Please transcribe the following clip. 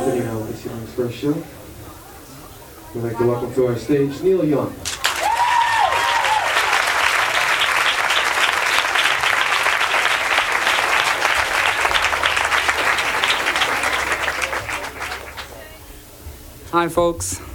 opening out this evening's first show. We'd like to welcome to our stage Neil Young. Hi folks,